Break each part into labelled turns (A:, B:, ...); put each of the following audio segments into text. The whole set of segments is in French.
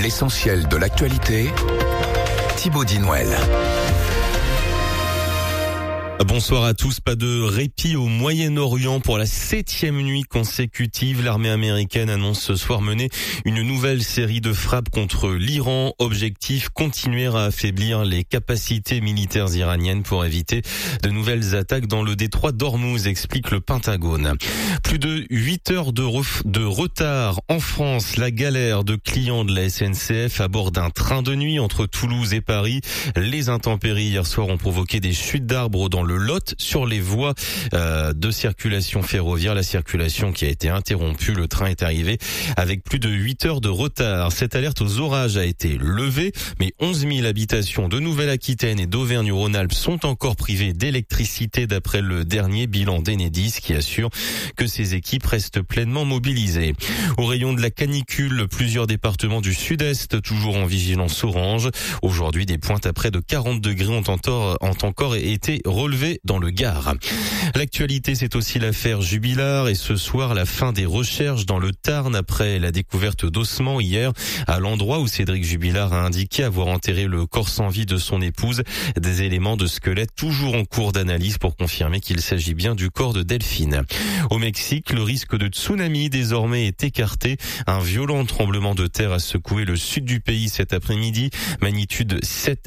A: L'essentiel de l'actualité, Thibaut Dinouel.
B: Bonsoir à tous. Pas de répit au Moyen-Orient pour la 7e nuit consécutive. L'armée américaine annonce ce soir mener une nouvelle série de frappes contre l'Iran. Objectif, continuer à affaiblir les capacités militaires iraniennes pour éviter de nouvelles attaques dans le détroit d'Ormuz, explique le Pentagone. Plus de 8 heures de retard en France. La galère de clients de la SNCF à bord d'un train de nuit entre Toulouse et Paris. Les intempéries hier soir ont provoqué des chutes d'arbres dans le Lot sur les voies de circulation ferroviaire. La circulation qui a été interrompue. Le train est arrivé avec plus de 8 heures de retard. Cette alerte aux orages a été levée, mais 11 000 habitations de Nouvelle-Aquitaine et d'Auvergne-Rhône-Alpes sont encore privées d'électricité d'après le dernier bilan d'Enedis qui assure que ces équipes restent pleinement mobilisées. Au rayon de la canicule, plusieurs départements du sud-est toujours en vigilance orange. Aujourd'hui, des pointes à près de 40 degrés ont encore été relevées dans le Gard. L'actualité, c'est aussi l'affaire Jubilard et ce soir, la fin des recherches dans le Tarn après la découverte d'ossements hier à l'endroit où Cédric Jubilard a indiqué avoir enterré le corps sans vie de son épouse. Des éléments de squelette toujours en cours d'analyse pour confirmer qu'il s'agit bien du corps de Delphine. Au Mexique, le risque de tsunami désormais est écarté. Un violent tremblement de terre a secoué le sud du pays cet après-midi. Magnitude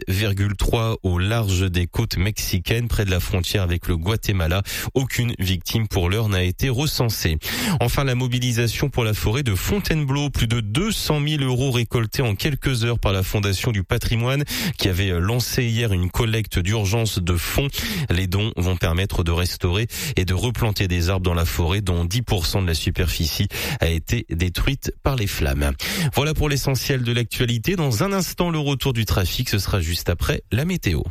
B: 7,3 au large des côtes mexicaines près de la frontière avec le Guatemala. Aucune victime pour l'heure n'a été recensée. Enfin, la mobilisation pour la forêt de Fontainebleau. Plus de 200 000 euros récoltés en quelques heures par la Fondation du Patrimoine qui avait lancé hier une collecte d'urgence de fonds. Les dons vont permettre de restaurer et de replanter des arbres dans la forêt dont 10% de la superficie a été détruite par les flammes. Voilà pour l'essentiel de l'actualité. Dans un instant, le retour du trafic, ce sera juste après la météo.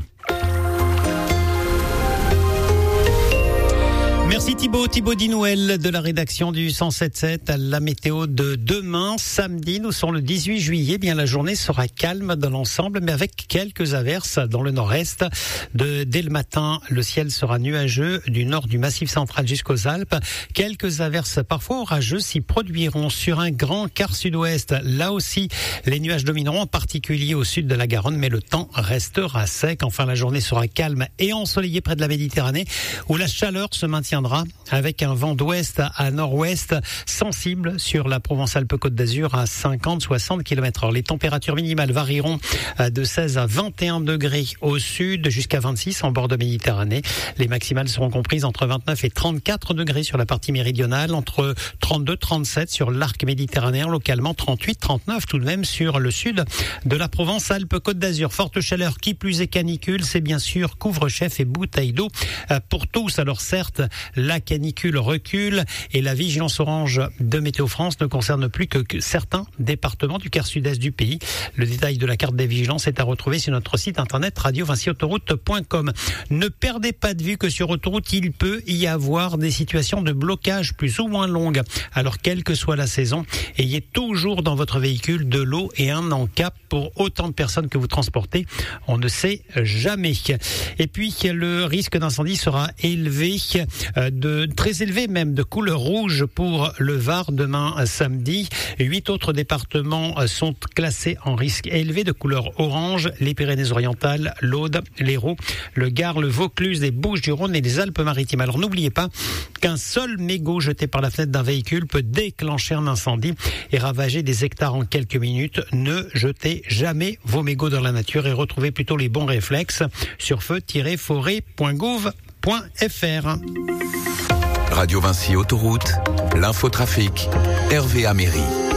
C: Merci Thibaut Dinouel de la rédaction du 107.7 à la météo de demain, samedi. Nous sommes le 18 juillet. Bien, la journée sera calme dans l'ensemble, mais avec quelques averses dans le nord-est. Dès le matin, le ciel sera nuageux du nord du Massif central jusqu'aux Alpes. Quelques averses parfois orageuses s'y produiront sur un grand quart sud-ouest. Là aussi, les nuages domineront, en particulier au sud de la Garonne, mais le temps restera sec. Enfin, la journée sera calme et ensoleillée près de la Méditerranée, où la chaleur se maintiendra avec un vent d'ouest à nord-ouest sensible sur la Provence-Alpes-Côte d'Azur à 50-60 km/h. Les températures minimales varieront de 16 à 21 degrés au sud jusqu'à 26 en bord de Méditerranée. Les maximales seront comprises entre 29 et 34 degrés sur la partie méridionale, entre 32-37 sur l'arc méditerranéen, localement 38-39 tout de même sur le sud de la Provence-Alpes-Côte d'Azur. Forte chaleur, qui plus est canicule, c'est bien sûr couvre-chef et bouteille d'eau pour tous. Alors certes, la canicule recule et la vigilance orange de Météo France ne concerne plus que certains départements du quart sud-est du pays. Le détail de la carte des vigilances est à retrouver sur notre site internet radio-autoroute.com. Ne perdez pas de vue que sur autoroute, il peut y avoir des situations de blocage plus ou moins longues. Alors, quelle que soit la saison, ayez toujours dans votre véhicule de l'eau et un en-cap pour autant de personnes que vous transportez. On ne sait jamais. Et puis, le risque d'incendie sera élevé, très élevé même, de couleur rouge pour le Var demain samedi. 8 autres départements sont classés en risque élevé de couleur orange: les Pyrénées-Orientales, l'Aude, l'Hérault, le Gard, le Vaucluse, les Bouches-du-Rhône et les Alpes-Maritimes. Alors n'oubliez pas qu'un seul mégot jeté par la fenêtre d'un véhicule peut déclencher un incendie et ravager des hectares en quelques minutes. Ne jetez jamais vos mégots dans la nature et retrouvez plutôt les bons réflexes sur feu-forêt.gouv.fr.
A: Radio Vinci Autoroute, l'infotrafic, Hervé Améry.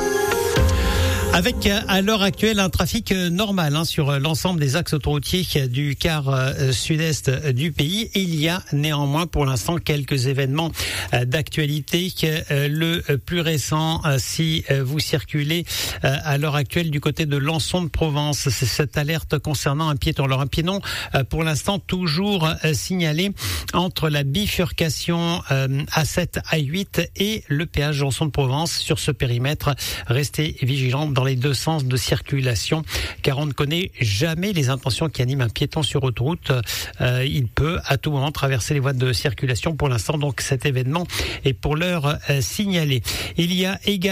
C: Avec à l'heure actuelle un trafic normal sur l'ensemble des axes autoroutiers du quart sud-est du pays. Il y a néanmoins pour l'instant quelques événements d'actualité. Le plus récent, si vous circulez à l'heure actuelle du côté de Lançon de Provence, c'est cette alerte concernant un piéton. Alors un piéton pour l'instant toujours signalé entre la bifurcation A7, A8 et le péage Lançon de Provence. Sur ce périmètre, restez vigilants dans les deux sens de circulation, car on ne connaît jamais les intentions qui animent un piéton sur autoroute. Il peut à tout moment traverser les voies de circulation. Pour l'instant, donc, cet événement est pour l'heure signalé. Il y a également